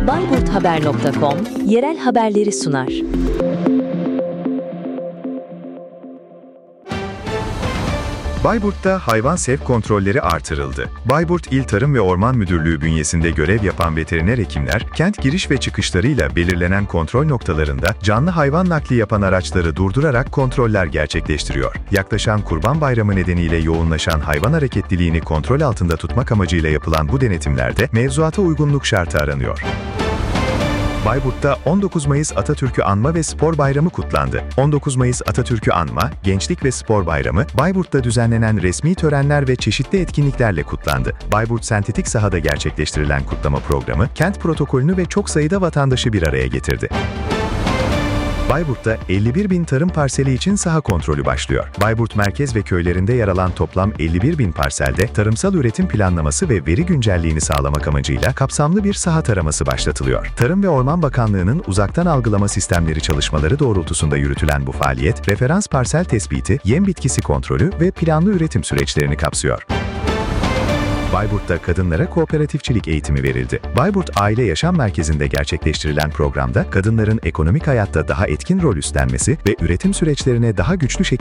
bayburthaber.com yerel haberleri sunar. Bayburt'ta hayvan sevk kontrolleri artırıldı. Bayburt İl Tarım ve Orman Müdürlüğü bünyesinde görev yapan veteriner hekimler, kent giriş ve çıkışlarıyla belirlenen kontrol noktalarında canlı hayvan nakli yapan araçları durdurarak kontroller gerçekleştiriyor. Yaklaşan Kurban Bayramı nedeniyle yoğunlaşan hayvan hareketliliğini kontrol altında tutmak amacıyla yapılan bu denetimlerde mevzuata uygunluk şartı aranıyor. Bayburt'ta 19 Mayıs Atatürk'ü Anma ve Spor Bayramı kutlandı. 19 Mayıs Atatürk'ü Anma, Gençlik ve Spor Bayramı, Bayburt'ta düzenlenen resmi törenler ve çeşitli etkinliklerle kutlandı. Bayburt Sentetik Sahada gerçekleştirilen kutlama programı, kent protokolünü ve çok sayıda vatandaşı bir araya getirdi. Bayburt'ta 51.000 tarım parseli için saha kontrolü başlıyor. Bayburt merkez ve köylerinde yer alan toplam 51.000 parselde tarımsal üretim planlaması ve veri güncelliğini sağlamak amacıyla kapsamlı bir saha taraması başlatılıyor. Tarım ve Orman Bakanlığı'nın uzaktan algılama sistemleri çalışmaları doğrultusunda yürütülen bu faaliyet, referans parsel tespiti, yem bitkisi kontrolü ve planlı üretim süreçlerini kapsıyor. Bayburt'ta kadınlara kooperatifçilik eğitimi verildi. Bayburt Aile Yaşam Merkezi'nde gerçekleştirilen programda kadınların ekonomik hayatta daha etkin rol üstlenmesi ve üretim süreçlerine daha güçlü şekilde